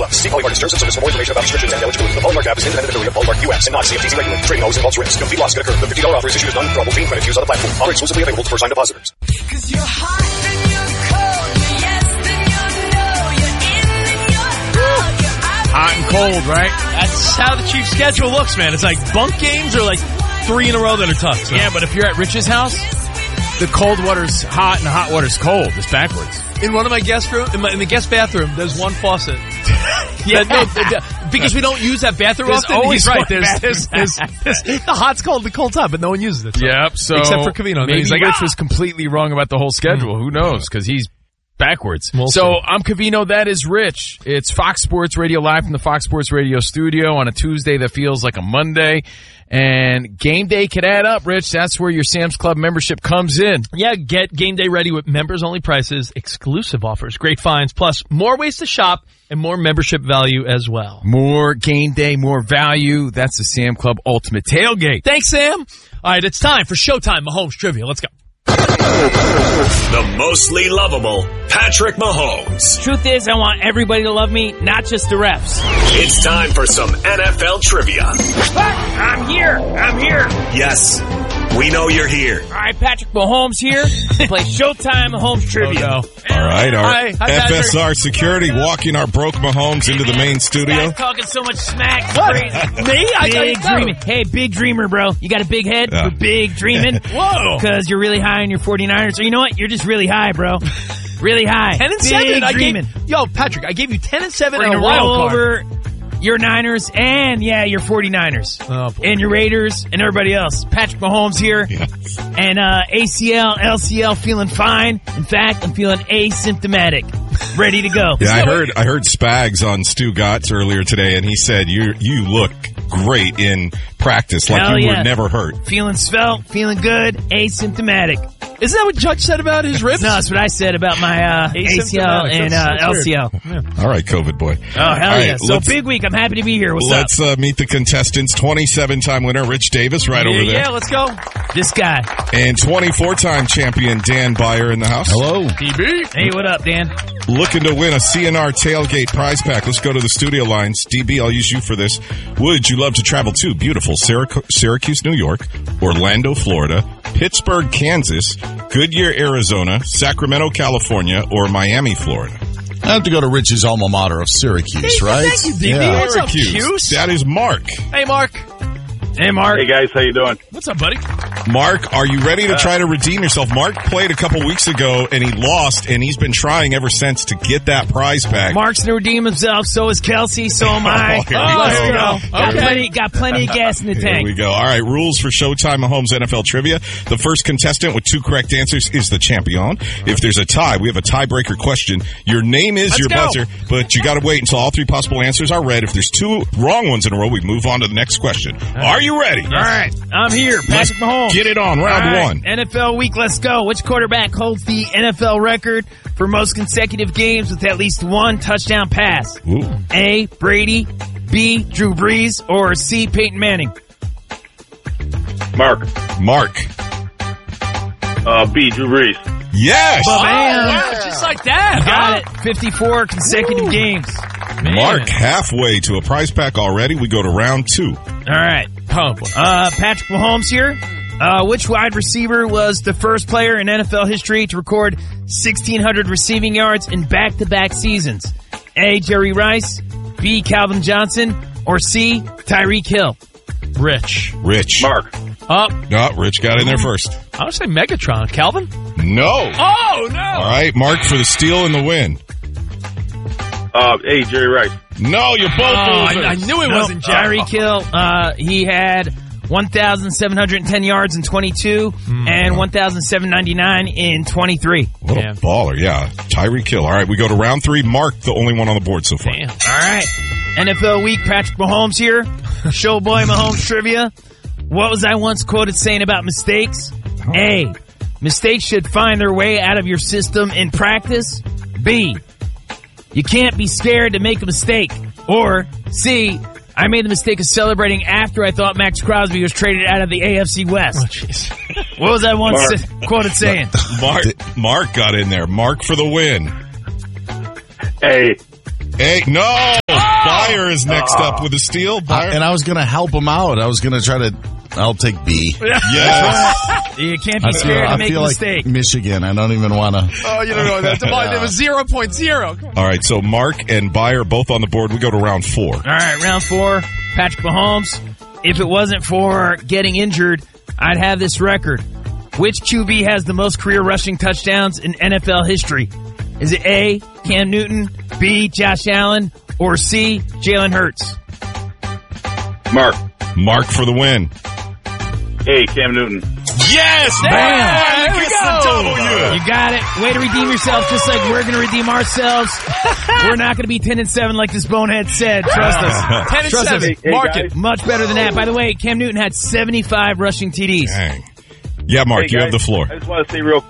Plus. See Polymark Terms and Service for more information about restrictions and eligibility. The Polymark app is independent affiliate of Polymark US and not CFTC regulated. Trading always involves risk. Complete loss could occur. The $50 offer is issued as non-withdrawable fee credit used on the platform. Offer exclusively available to first-time depositors. Cause you're hot, then you're cold, you're yes, then you're no, you're in, then you're out, you're out. Hot and cold, right? That's how the Chiefs' schedule looks, man. It's like bunk games or like 3 in a row that are tough. So. Yeah, but if you're at Rich's house, the cold water's hot and the hot water's cold. It's backwards. In one of my guest room, in the guest bathroom, there's one faucet. Because we don't use that bathroom There's often. always He's right. one There's the hot's cold, the cold tub, but no one uses it. So. Yep. So except for Covino. Maybe He's like, Rich was completely wrong about the whole schedule. Who knows? Because he's backwards. We'll so see. I'm Covino. That is Rich. It's Fox Sports Radio live from the Fox Sports Radio studio on a Tuesday that feels like a Monday. And game day can add up, Rich. That's where your Sam's Club membership comes in. Yeah, get game day ready with members-only prices, exclusive offers, great finds, plus more ways to shop and more membership value as well. More game day, more value. That's the Sam Club Ultimate Tailgate. Thanks, Sam. All right, it's time for Showtime Mahomes Trivia. Let's go. The mostly lovable Patrick Mahomes. Truth is, I want everybody to love me, not just the refs. It's time for some NFL trivia. I'm here. Yes, we know you're here. All right, Patrick Mahomes here to play Showtime Mahomes Trivia. Oh, no. All right, our Hi, Patrick. FSR security walking our broke Mahomes into the main studio. Guys talking so much smack. It's What? crazy. Me? I Big thought you dreaming. Hey, big dreamer, bro. You got a big head Yeah. for big dreaming. Whoa. Because you're really high on your 49ers. So you know what? You're just really high, bro. Really high. 10 and big 7. dreaming. Patrick, I gave you 10 and 7 We're and a going to wild roll card. over your Niners and, yeah, your 49ers. Oh, boy. And your Raiders and everybody else. Patrick Mahomes here. Yes. And ACL, LCL feeling fine. In fact, I'm feeling asymptomatic. Ready to go. Yeah, I heard Spags on Stu Gotts earlier today, and he said you look great in practice, like Hell you yeah. were never hurt. Feeling svelte, feeling good, asymptomatic. Isn't that what Judge said about his ribs? No, that's what I said about my ACL and That's weird. LCL. All right, COVID boy. Oh, hell All right, yeah. So let's- big week. I'm happy to be here. What's up? Let's meet the contestants. 27-time winner Rich Davis right over there. Yeah, let's go. This guy. And 24-time champion Dan Byer in the house. Hello. DB. Hey, what up, Dan? Looking to win a CNR tailgate prize pack. Let's go to the studio lines. DB, I'll use you for this. Would you love to travel to beautiful Syracuse, New York, Orlando, Florida, Pittsburgh, Kansas, Goodyear, Arizona, Sacramento, California, or Miami, Florida? I have to go to Rich's alma mater of Syracuse, right? Thank you, DB. Yeah. What's up, Syracuse. Cuse? That is Mark. Hey, Mark. Hey, Mark. Hey guys, how you doing? What's up, buddy? Mark, are you ready to try to redeem yourself? Mark played a couple weeks ago and he lost, and he's been trying ever since to get that prize pack. Mark's going to redeem himself. So is Kelsey. So am I. Oh, here we Let's go. go. Got plenty of gas in the Here tank. we go. All right, rules for Showtime Mahomes NFL Trivia. The first contestant with 2 correct answers is the champion. If there's a tie, we have a tiebreaker question. Your name is your go. buzzer, but you got to wait until all 3 possible answers are read. If there's 2 wrong ones in a row, we move on to the next question. Are you ready? All right. I'm here. Patrick Mahomes. Get it on. Round All right, 1. NFL week, let's go. Which quarterback holds the NFL record for most consecutive games with at least 1 touchdown pass? Ooh. A, Brady, B, Drew Brees, or C, Peyton Manning? Mark. B, Drew Brees. Yes. Bam. Just like that. Got it. 54 consecutive games. Mark halfway to a prize pack already. We go to round 2. All right. Oh, boy. Patrick Mahomes here. Which wide receiver was the first player in NFL history to record 1,600 receiving yards in back-to-back seasons? A, Jerry Rice, B, Calvin Johnson, or C, Tyreek Hill? Rich. Mark. Up. No, Rich got in there first. I would say Megatron. Calvin? No. Oh, no. All right, Mark for the steal and the win. A, Jerry Rice. No, you're both losers. I knew it wasn't Tyreek Hill. He had 1,710 yards in 22 and 1,799 in 23. What a baller, yeah. Tyreek Hill. All right, we go to round 3. Mark, the only one on the board so far. Damn. All right. NFL week, Patrick Mahomes here. Showboy Mahomes trivia. What was I once quoted saying about mistakes? A, mistakes should find their way out of your system in practice. B, you can't be scared to make a mistake. Or C, I made the mistake of celebrating after I thought Max Crosby was traded out of the AFC West. Oh, jeez. What was I once quoted saying? Mark got in there. Mark for the win. A. Hey, no! Byer is next up with a steal. Byer. And I was going to help him out. I was going to try to. I'll take B. Yes. You can't be scared to make a feel mistake. like Michigan. I don't even want to. Oh, you don't know that. It was 0.0. All right, so Mark and Byer both on the board. We go to round 4. All right, round 4, Patrick Mahomes. If it wasn't for getting injured, I'd have this record. Which QB has the most career rushing touchdowns in NFL history? Is it A, Cam Newton, B, Josh Allen, or C, Jalen Hurts? Mark. Mark for the win. Hey, Cam Newton. Yes! Bam! There we go! You got it. Way to redeem yourself, just like we're going to redeem ourselves. We're not going to be 10-7 like this bonehead said. Trust us. 10 and Trust 7. us. Mark guys. it. Much better than that. By the way, Cam Newton had 75 rushing TDs. Dang. Yeah, Mark, Hey, you have guys, the floor. I just want to say real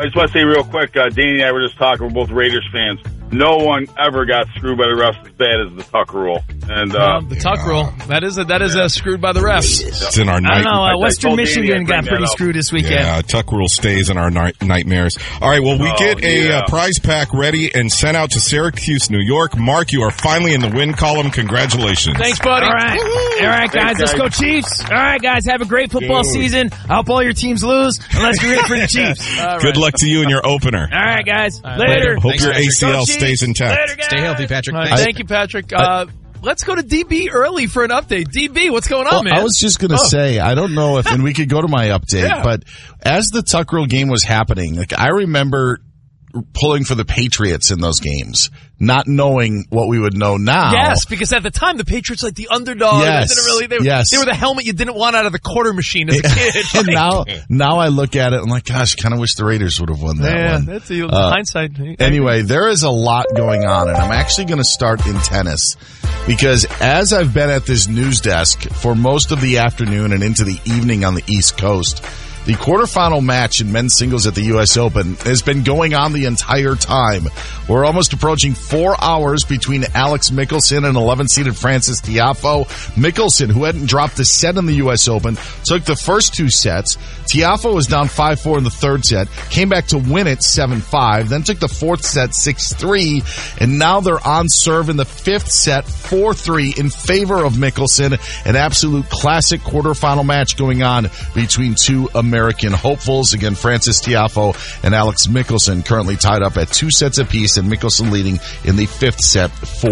quick, Danny and I were just talking, we're both Raiders fans. No one ever got screwed by the refs as bad as the Tuck rule. And The Tuck rule. That is screwed by the refs. It's in our I night. don't know. I Western told Danny Michigan I'd got bring pretty that up. screwed this weekend. Yeah, Tuck rule stays in our nightmares. All right, well, we get a prize pack ready and sent out to Syracuse, New York. Mark, you are finally in the win column. Congratulations. Thanks, buddy. All right. All right, guys. Let's go Chiefs. All right, guys. Have a great football season. I hope all your teams lose, and let's get ready for the Chiefs. All Good luck to you in your opener. right, guys. Later. Hope Thanks, your Patrick. ACL Go Chiefs. stays intact. Later, guys. Stay healthy, Patrick. All right, Thanks. thank you, Patrick. Let's go to DB early for an update. DB, what's going on, man? I was just going to say, I don't know if, and we could go to my update, Yeah. but as the Tuck rule game was happening, like I remember pulling for the Patriots in those games, not knowing what we would know now. Yes, because at the time the Patriots like the underdog. Yes, They didn't really. yes. They were the helmet you didn't want out of the quarter machine as a kid. And Like, now I look at it and I'm like, gosh, kind of wish the Raiders would have won that yeah, one. that's hindsight. Anyway, there is a lot going on, and I'm actually going to start in tennis because as I've been at this news desk for most of the afternoon and into the evening on the East Coast, the quarterfinal match in men's singles at the U.S. Open has been going on the entire time. We're almost approaching 4 hours between Alex Michelsen and 11-seeded Frances Tiafoe. Michelsen, who hadn't dropped a set in the U.S. Open, took the first 2 sets. Tiafoe was down 5-4 in the third set, came back to win it 7-5, then took the fourth set 6-3, and now they're on serve in the fifth set 4-3 in favor of Michelsen. An absolute classic quarterfinal match going on between two American hopefuls. Again, Frances Tiafoe and Alex Michelsen currently tied up at 2 sets apiece, and Michelsen leading in the fifth set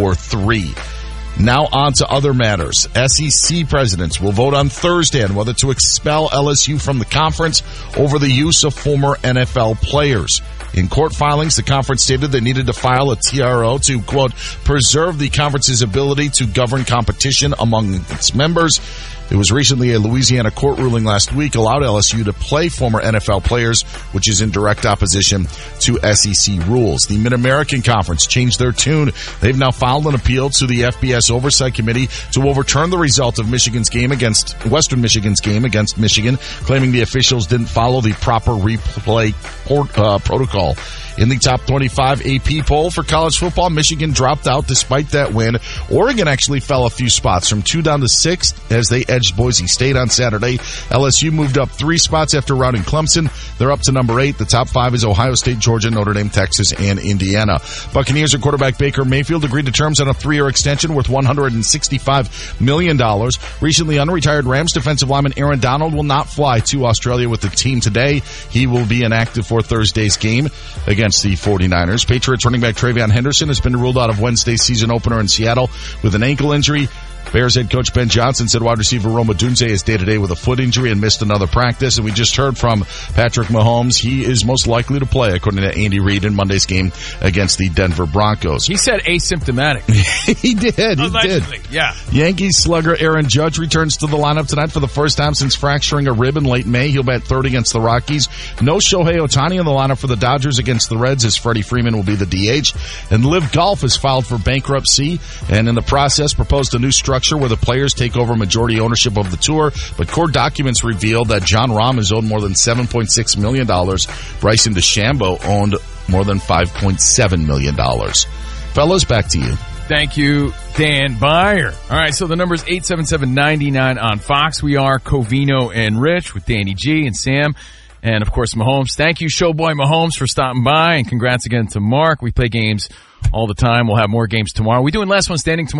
4-3. Now on to other matters. SEC presidents will vote on Thursday on whether to expel LSU from the conference over the use of former NFL players. In court filings, the conference stated they needed to file a TRO to, quote, preserve the conference's ability to govern competition among its members. It was recently a Louisiana court ruling last week allowed LSU to play former NFL players, which is in direct opposition to SEC rules. The Mid-American Conference changed their tune. They've now filed an appeal to the FBS Oversight Committee to overturn the result of Western Michigan's game against Michigan, claiming the officials didn't follow the proper replay protocol. In the top 25 AP poll for college football, Michigan dropped out despite that win. Oregon actually fell a few spots from 2 down to 6 as they edged Boise State on Saturday. LSU moved up 3 spots after routing Clemson. They're up to number 8. The top 5 is Ohio State, Georgia, Notre Dame, Texas, and Indiana. Buccaneers and quarterback Baker Mayfield agreed to terms on a 3-year extension worth $165 million. Recently unretired Rams defensive lineman Aaron Donald will not fly to Australia with the team today. He will be inactive for Thursday's game against the 49ers. Patriots running back TreVeyon Henderson has been ruled out of Wednesday's season opener in Seattle with an ankle injury. Bears head coach Ben Johnson said wide receiver Roma Dunze is day-to-day with a foot injury and missed another practice. And we just heard from Patrick Mahomes. He is most likely to play, according to Andy Reid, in Monday's game against the Denver Broncos. He said asymptomatic. He did. Allegedly, yeah. Yankees slugger Aaron Judge returns to the lineup tonight for the first time since fracturing a rib in late May. He'll bat third against the Rockies. No Shohei Ohtani in the lineup for the Dodgers against the Reds, as Freddie Freeman will be the DH. And Live Golf has filed for bankruptcy and in the process proposed a new structure where the players take over majority ownership of the tour. But court documents reveal that John Rahm is owed more than $7.6 million. Bryson DeChambeau owned more than $5.7 million. Fellas, back to you. Thank you, Dan Byer. All right, so the number is 877-99 on Fox. We are Covino and Rich with Danny G and Sam. And, of course, Mahomes. Thank you, Showboy Mahomes, for stopping by. And congrats again to Mark. We play games all the time. We'll have more games tomorrow. We're doing Last One Standing tomorrow.